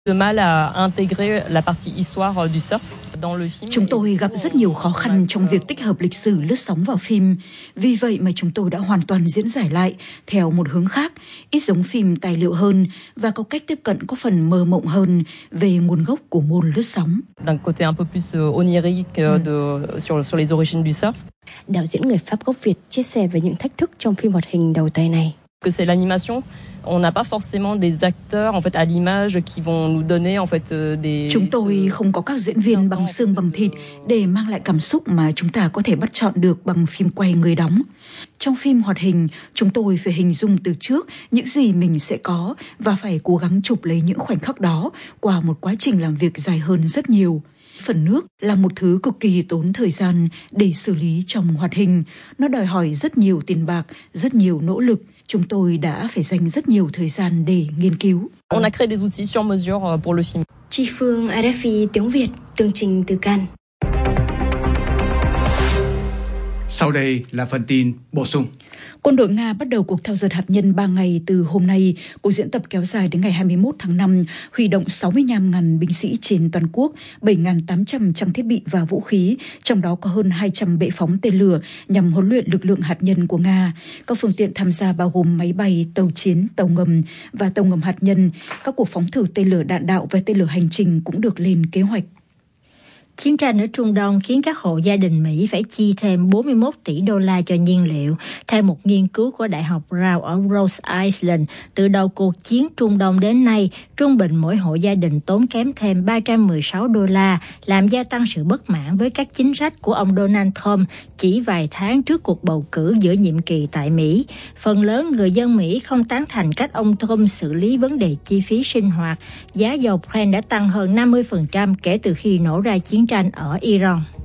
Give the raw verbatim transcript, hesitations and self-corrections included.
Chúng tôi gặp rất nhiều khó khăn trong việc tích hợp lịch sử lướt sóng vào phim. Vì vậy mà chúng tôi đã hoàn toàn diễn giải lại theo một hướng khác, ít giống phim tài liệu hơn và có cách tiếp cận có phần mơ mộng hơn về nguồn gốc của môn lướt sóng. Đạo diễn người Pháp gốc Việt chia sẻ về những thách thức trong phim hoạt hình đầu tay này. Que c'est l'animation, on n'a pas forcément des acteurs en fait à l'image qui vont nous donner en fait des. Chúng tôi không có các diễn viên bằng xương bằng thịt để mang lại cảm xúc mà chúng ta có thể bắt chọn được bằng phim quay người đóng. Trong phim hoạt hình, chúng tôi phải hình dung từ trước những gì mình sẽ có và phải cố gắng chụp lấy những khoảnh khắc đó qua một quá trình làm việc dài hơn rất nhiều. Phần nước là một thứ cực kỳ tốn thời gian để xử lý trong hoạt hình. Nó đòi hỏi rất nhiều tiền bạc, rất nhiều nỗ lực. Chúng tôi đã phải dành rất nhiều thời gian để nghiên cứu. On a créé des outils sur mesure pour le film. Chi Phương, rờ ép i tiếng Việt, tường trình từ Cannes. Sau đây là phần tin bổ sung. Quân đội Nga bắt đầu cuộc thao dượt hạt nhân ba ngày từ hôm nay. Cuộc diễn tập kéo dài đến ngày hai mươi mốt tháng năm, huy động sáu mươi lăm nghìn binh sĩ trên toàn quốc, bảy nghìn tám trăm trang thiết bị và vũ khí, trong đó có hơn hai trăm bệ phóng tên lửa nhằm huấn luyện lực lượng hạt nhân của Nga. Các phương tiện tham gia bao gồm máy bay, tàu chiến, tàu ngầm và tàu ngầm hạt nhân. Các cuộc phóng thử tên lửa đạn đạo và tên lửa hành trình cũng được lên kế hoạch. Chiến tranh ở Trung Đông khiến các hộ gia đình Mỹ phải chi thêm bốn mươi mốt tỷ đô la cho nhiên liệu. Theo một nghiên cứu của Đại học Brown ở Rhode Island, từ đầu cuộc chiến Trung Đông đến nay, trung bình mỗi hộ gia đình tốn kém thêm ba trăm mười sáu đô la, làm gia tăng sự bất mãn với các chính sách của ông Donald Trump chỉ vài tháng trước cuộc bầu cử giữa nhiệm kỳ tại Mỹ. Phần lớn người dân Mỹ không tán thành cách ông Trump xử lý vấn đề chi phí sinh hoạt. Giá dầu Brent đã tăng hơn năm mươi phần trăm kể từ khi nổ ra chiến tranh ở Iran.